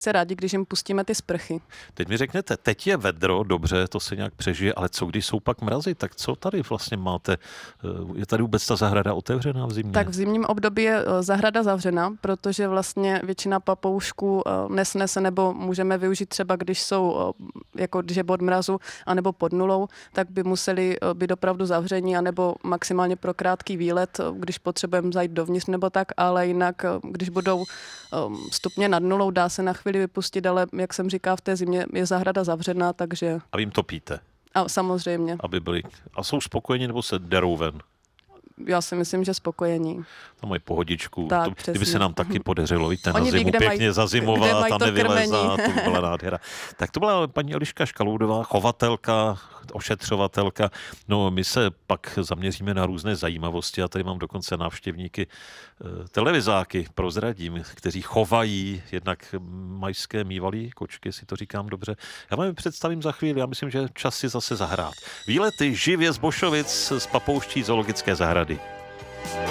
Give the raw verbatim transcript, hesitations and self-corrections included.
Se rádi, když jim pustíme ty sprchy. Teď mi řeknete, teď je vedro, dobře, to se nějak přežije, ale co když jsou pak mrazy, tak co tady vlastně máte? Je tady vůbec ta zahrada otevřená v zimě? Tak v zimním období je zahrada zavřena, protože vlastně většina papoušků nesnese, nebo můžeme využít třeba, když jsou, jako když je pod mrazu, anebo pod nulou, tak by museli být opravdu zavření, anebo maximálně pro krátký výlet, když potřebujeme zajít dovnitř nebo tak, ale jinak, když budou stupně nad nulou, dá se na chvíli vypustit, ale jak jsem říkal, v té zimě je zahrada zavřená, takže... A vy jim topíte? A samozřejmě. Aby byli... A jsou spokojeni nebo se derou ven? Já si myslím, že spokojení. Tam mají pohodičku. Tak, to, kdyby se nám taky podařilo, víte, na Oni zimu ví, pěkně mají, zazimovat a nevylezat, to by byla nádhera. Tak to byla paní Eliška Škaloudová, chovatelka, ošetřovatelka. No, my se pak zaměříme na různé zajímavosti. Já tady mám dokonce návštěvníky televizáky, prozradím, kteří chovají jednak majské mývalí kočky, jestli to říkám dobře. Já vám je představím za chvíli, já myslím, že čas si zase zahrát. Výlety živě z Bošovic z papouští zoologické zahrady.